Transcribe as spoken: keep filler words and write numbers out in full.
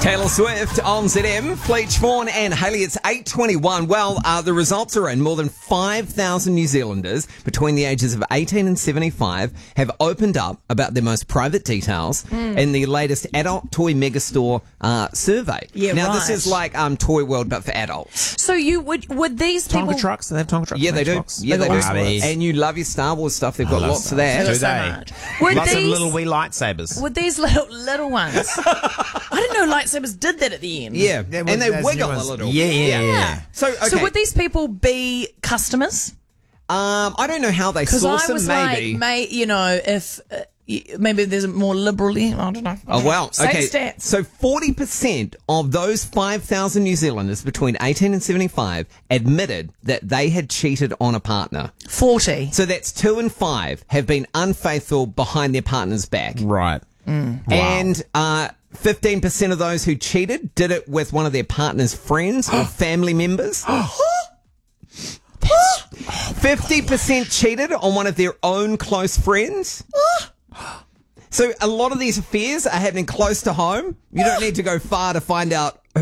Taylor Swift on Z M, Fleetch Vaughan and Hayley. It's eight twenty-one. Well, uh, the results are in. More than five thousand New Zealanders between the ages of eighteen and seventy-five have opened up about their most private details mm. in the latest adult toy megastore uh, survey. Yeah, now, right. this is like um, Toy World, but for adults. So you would would these people... Tonka trucks? Do they have Tonka trucks? Yeah, they do. Box? Yeah, they do. Barbies. And you love your Star Wars stuff. They've got I love lots Star of that. Wars. Do so they? much. Would Lots these, of little wee lightsabers. Would these little little ones? I didn't know lightsabers did that at the end. Yeah, Yeah, and they there's wiggle new a ones. little. Yeah, yeah, yeah. So, okay. So would these people be customers? Um, I don't know how they Because source I them, was maybe. like, may, you know, if uh, y- maybe there's a more liberally, I don't know. Oh, well, Same okay. stats. So forty percent of those five thousand New Zealanders between eighteen and seventy-five admitted that they had cheated on a partner. forty. So that's two and five have been unfaithful behind their partner's back. Right. Mm. Wow. And uh, fifteen percent of those who cheated did it with one of their partner's friends or family members. fifty percent cheated on one of their own close friends. So a lot of these affairs are happening close to home. You don't need to go far to find out